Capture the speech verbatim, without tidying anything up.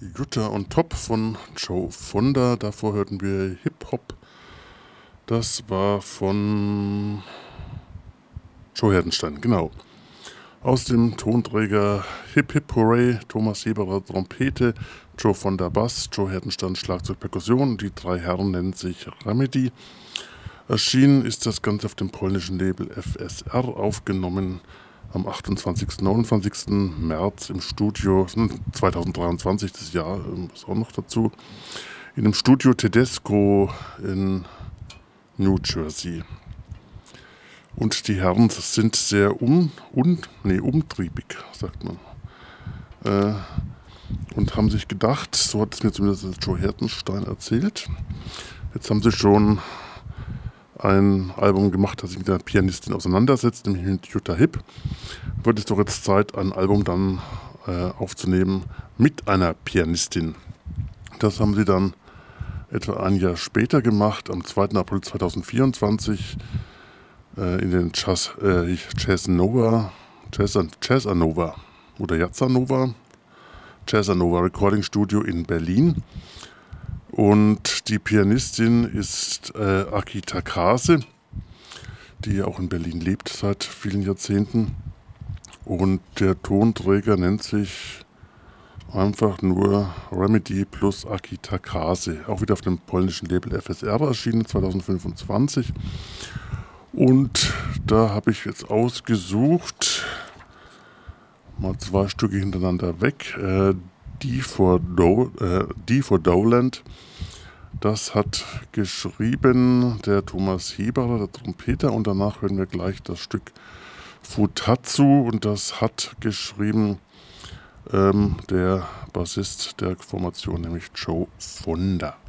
Jutta on Top von Joe Fonda. Davor hörten wir Hip-Hop. Das war von Joe Herdenstein, genau. Aus dem Tonträger Hip Hip Hooray, Thomas Heberer Trompete, Joe Fonda Bass, Joe Herdenstein Schlagzeug Perkussion. Die drei Herren nennen sich Remedy. Erschienen ist das Ganze auf dem polnischen Label F S R, aufgenommen am achtundzwanzigsten. neunundzwanzigsten März im Studio, zweitausenddreiundzwanzig, das Jahr ist auch noch dazu, in dem Studio Tedesco in New Jersey. Und die Herren sind sehr um, un, nee, umtriebig, sagt man. Äh, und haben sich gedacht, so hat es mir zumindest Joe Herdenstein erzählt, jetzt haben sie schon ein Album gemacht, das sich mit der Pianistin auseinandersetzt, nämlich mit Jutta Hipp. Wird es doch jetzt Zeit, ein Album dann äh, aufzunehmen mit einer Pianistin. Das haben sie dann etwa ein Jahr später gemacht, am zweiten April zweitausendvierundzwanzig äh, in den Jazz, äh, Jazzanova, Jazz, Jazzanova oder Jazzanova, Jazzanova Recording Studio in Berlin. Und die Pianistin ist äh, Akita Krase, die ja auch in Berlin lebt seit vielen Jahrzehnten. Und der Tonträger nennt sich einfach nur Remedy plus Akita Krase. Auch wieder auf dem polnischen Label F S R erschienen, zweitausendfünfundzwanzig. Und da habe ich jetzt ausgesucht, mal zwei Stücke hintereinander weg, äh, D for, Do, äh, D for Dowland. Das hat geschrieben der Thomas Heberer, der Trompeter, und danach hören wir gleich das Stück Futatsu, und das hat geschrieben ähm, der Bassist der Formation, nämlich Joe Fonda.